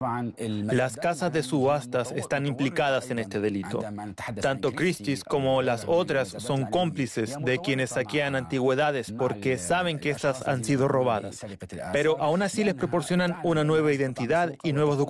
Las casas de subastas están implicadas en este delito. Tanto Christie's como las otras son cómplices de quienes saquean antigüedades porque saben que estas han sido robadas. Pero aún así les proporcionan una nueva identidad y nuevos documentos.